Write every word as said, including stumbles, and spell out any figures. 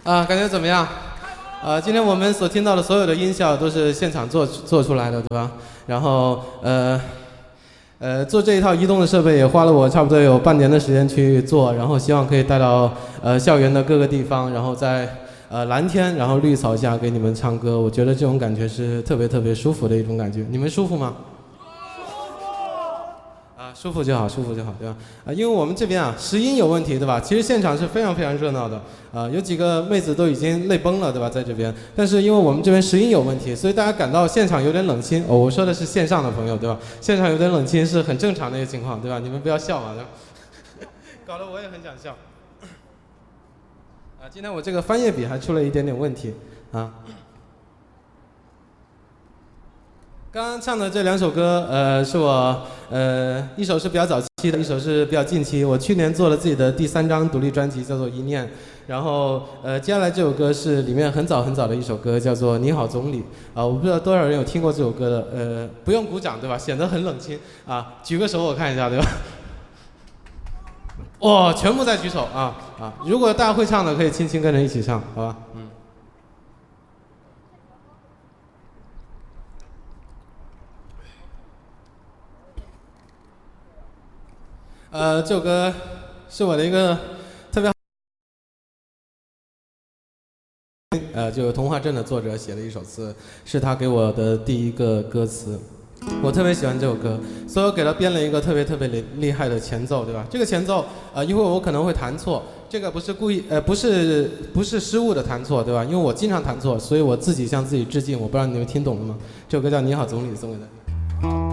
啊，感觉怎么样？呃，今天我们所听到的所有的音效都是现场做做出来的，对吧？然后呃呃，做这一套移动的设备也花了我差不多有半年的时间去做，然后希望可以带到呃校园的各个地方，然后在呃蓝天然后绿草下给你们唱歌，我觉得这种感觉是特别特别舒服的一种感觉，你们舒服吗？舒服就好，舒服就好，对吧？啊，因为我们这边啊，拾音有问题，对吧？其实现场是非常非常热闹的，啊，有几个妹子都已经泪崩了，对吧？在这边，但是因为我们这边拾音有问题，所以大家感到现场有点冷清。哦，我说的是线上的朋友，对吧？现场有点冷清是很正常的一个情况，对吧？你们不要笑嘛，对吧？搞得我也很想笑。啊，今天我这个翻页笔还出了一点点问题，啊。刚刚唱的这两首歌，呃，是我，呃，一首是比较早期的，一首是比较近期。我去年做了自己的第三张独立专辑，叫做《一念》。然后，呃，接下来这首歌是里面很早很早的一首歌，叫做《你好，总理》。啊，我不知道多少人有听过这首歌的，呃，不用鼓掌，对吧？显得很冷清。啊，举个手我看一下，对吧？哇、哦，全部在举手啊啊！如果大家会唱的，可以轻轻跟着一起唱，好吧？嗯。呃，这首歌是我的一个特别呃，就童话镇的作者写的一首词，是他给我的第一个歌词。我特别喜欢这首歌，所以我给他编了一个特别特别厉厉害的前奏，对吧？这个前奏，呃，一会儿我可能会弹错，这个不是故意，呃，不是不是失误的弹错，对吧？因为我经常弹错，所以我自己向自己致敬。我不知道你们听懂了吗？这首歌叫《你好，总理》，送给大家。